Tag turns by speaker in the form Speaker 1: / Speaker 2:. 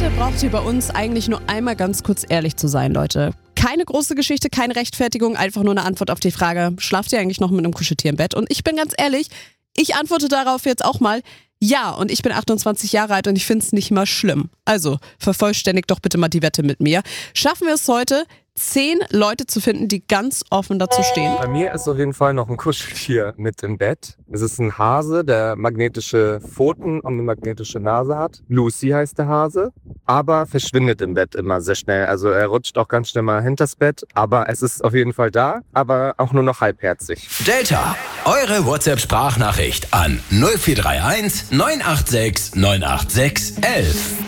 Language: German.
Speaker 1: Heute braucht ihr bei uns eigentlich nur einmal ganz kurz ehrlich zu sein, Leute. Keine große Geschichte, keine Rechtfertigung, einfach nur eine Antwort auf die Frage, schlaft ihr eigentlich noch mit einem Kuscheltier im Bett? Und ich bin ganz ehrlich, ich antworte darauf jetzt auch mal, ja, und ich bin 28 Jahre alt und ich finde es nicht mal schlimm. Also, vervollständigt doch bitte mal die Wette mit mir. Schaffen wir es heute, 10 Leute zu finden, die ganz offen dazu stehen?
Speaker 2: Bei mir ist auf jeden Fall noch ein Kuscheltier mit im Bett. Es ist ein Hase, der magnetische Pfoten und eine magnetische Nase hat. Lucy heißt der Hase, aber verschwindet im Bett immer sehr schnell. Also er rutscht auch ganz schnell mal hinters Bett, aber es ist auf jeden Fall da, aber auch nur noch halbherzig.
Speaker 3: Delta, eure WhatsApp-Sprachnachricht an 0431 986 986 11.